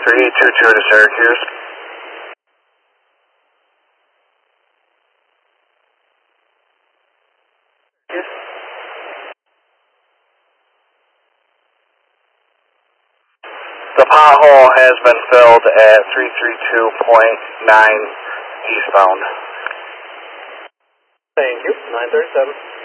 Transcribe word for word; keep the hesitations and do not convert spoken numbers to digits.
three two two to Syracuse. The pothole has been filled at three three two point nine eastbound. Thank you. nine thirty-seven.